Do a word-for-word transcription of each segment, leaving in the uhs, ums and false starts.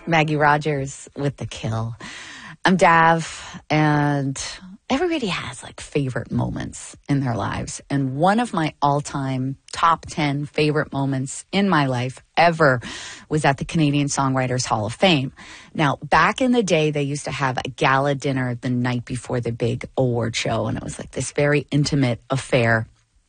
Maggie Rogers with The Kill. I'm Dav, and everybody has like favorite moments in their lives. And one of my all-time top ten favorite moments in my life ever was at the Canadian Songwriters Hall of Fame. Now, back in the day, they used to have a gala dinner the night before the big award show, and it was like this very intimate affair.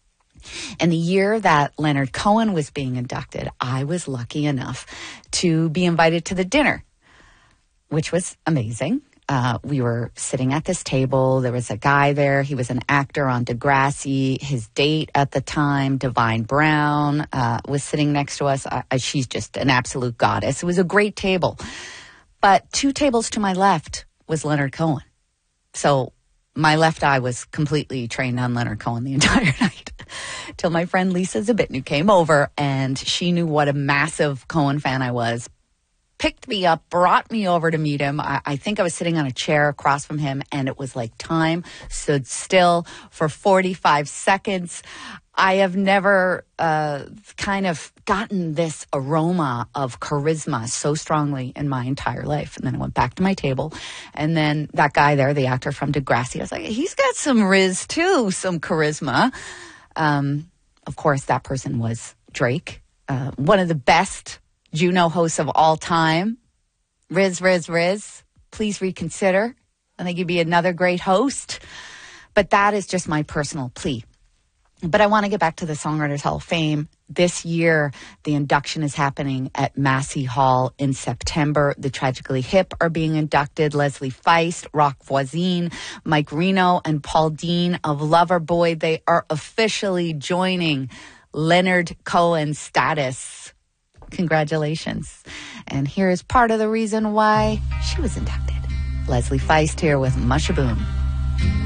And the year that Leonard Cohen was being inducted, I was lucky enough to be invited to the dinner, which was amazing. Uh, we were sitting at this table. There was a guy there. He was an actor on Degrassi. His date at the time, Divine Brown, uh, was sitting next to us. I, I, she's just an absolute goddess. It was a great table. But two tables to my left was Leonard Cohen. So my left eye was completely trained on Leonard Cohen the entire night. Till my friend Lisa Zabitnu came over, and she knew what a massive Cohen fan I was. Picked me up, brought me over to meet him. I, I think I was sitting on a chair across from him, and it was like time stood still for forty-five seconds. I have never uh, kind of gotten this aroma of charisma so strongly in my entire life. And then I went back to my table, and then that guy there, the actor from Degrassi, I was like, he's got some riz too, some charisma. Um, of course, that person was Drake, uh, one of the best Juno hosts of all time. Riz, Riz, Riz, please reconsider. I think you'd be another great host. But that is just my personal plea. But I want to get back to the Songwriters Hall of Fame. This year, the induction is happening at Massey Hall in September. The Tragically Hip are being inducted. Leslie Feist, Rock Voisine, Mike Reno, and Paul Dean of Loverboy. They are officially joining Leonard Cohen's status. Congratulations. And here is part of the reason why she was inducted. Leslie Feist here with Mushaboom.